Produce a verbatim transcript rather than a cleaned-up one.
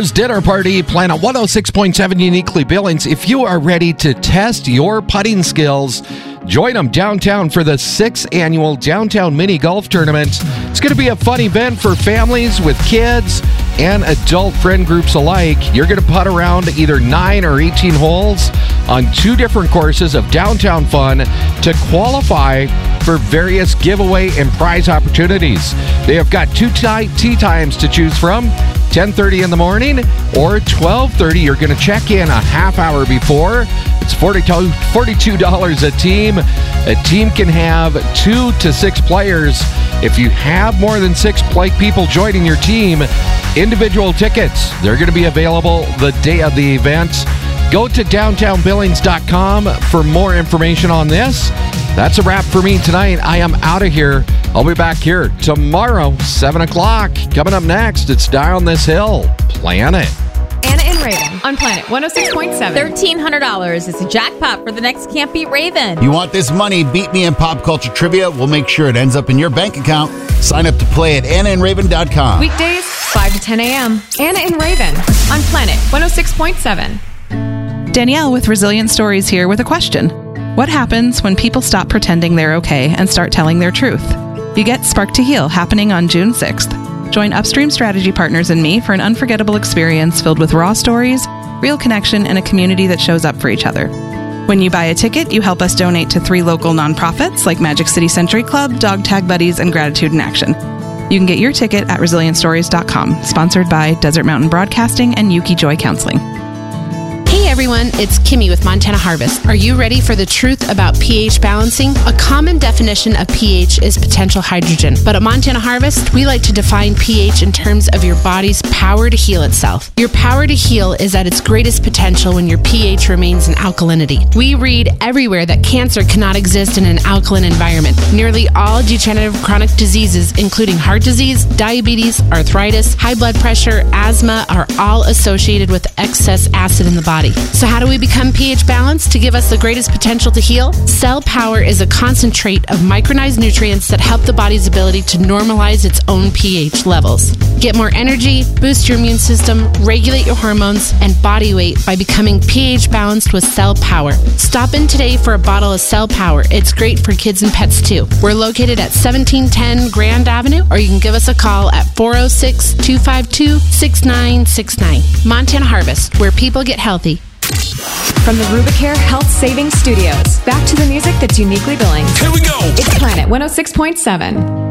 Here's Dinner Party, Planet one oh six point seven Uniquely Billings. If you are ready to test your putting skills, join them downtown for the sixth annual Downtown Mini Golf Tournament. It's going to be a fun event for families with kids and adult friend groups alike. You're going to putt around either nine or eighteen holes on two different courses of downtown fun to qualify for various giveaway and prize opportunities. They have got two t- tee times to choose from, ten thirty in the morning or twelve thirty. You're going to check in a half hour before. It's forty-two dollars a team. A team can have two to six players. If you have more than six play- people joining your team, individual tickets, they're going to be available the day of the event. Go to downtown billings dot com for more information on this. That's a wrap for me tonight. I am out of here. I'll be back here tomorrow, seven o'clock. Coming up next, it's Down This Hill, Planet. Anna and Raven on Planet one oh six point seven. thirteen hundred dollars is a jackpot for the next Can't Beat Raven. You want this money? Beat me in pop culture trivia. We'll make sure it ends up in your bank account. Sign up to play at anna and raven dot com. Weekdays, five to ten a.m. Anna and Raven on Planet one oh six point seven. Danielle with Resilient Stories here with a question. What happens when people stop pretending they're okay and start telling their truth? You get Spark to Heal happening on June sixth. Join Upstream Strategy Partners and me for an unforgettable experience filled with raw stories, real connection, and a community that shows up for each other. When you buy a ticket, you help us donate to three local nonprofits like Magic City Century Club, Dog Tag Buddies, and Gratitude in Action. You can get your ticket at resilient stories dot com, sponsored by Desert Mountain Broadcasting and Yuki Joy Counseling. Hey everyone, it's Kimmy with Montana Harvest. Are you ready for the truth about pH balancing? A common definition of pH is potential hydrogen, but at Montana Harvest, we like to define pH in terms of your body's power to heal itself. Your power to heal is at its greatest potential when your pH remains in alkalinity. We read everywhere that cancer cannot exist in an alkaline environment. Nearly all degenerative chronic diseases, including heart disease, diabetes, arthritis, high blood pressure, asthma, are all associated with excess acid in the body. So how do we become pH balanced to give us the greatest potential to heal? Cell Power is a concentrate of micronized nutrients that help the body's ability to normalize its own pH levels. Get more energy, boost your immune system, regulate your hormones and body weight by becoming pH balanced with Cell Power. Stop in today for a bottle of Cell Power. It's great for kids and pets too. We're located at seventeen ten Grand Avenue, or you can give us a call at four oh six, two five two, six nine six nine. Montana Harvest, where people get healthy. From the Rubicare Health Savings Studios, back to the music that's uniquely Billings. Here we go. It's Planet one oh six point seven.